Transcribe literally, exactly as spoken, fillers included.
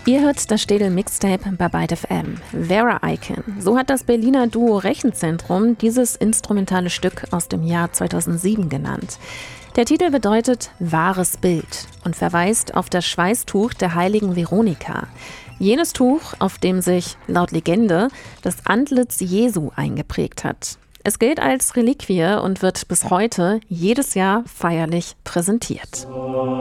Ihr hört das Städel Mixtape bei Byte F M. Vera Eiken. So hat das Berliner Duo Rechenzentrum dieses instrumentale Stück aus dem Jahr zweitausendsieben genannt. Der Titel bedeutet wahres Bild und verweist auf das Schweißtuch der heiligen Veronika. Jenes Tuch, auf dem sich, laut Legende, das Antlitz Jesu eingeprägt hat. Es gilt als Reliquie und wird bis heute jedes Jahr feierlich präsentiert.